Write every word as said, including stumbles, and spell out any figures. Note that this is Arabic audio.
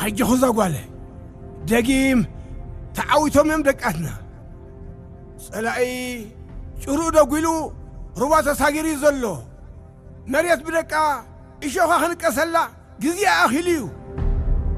حج خوزا قواله دقيم تعاويتهم يم دقاتنا صلاعي شروع دقيلو رباطة ساقيري زلو مريت بدقا إشوخا خنق أسلا قزيا أخيليو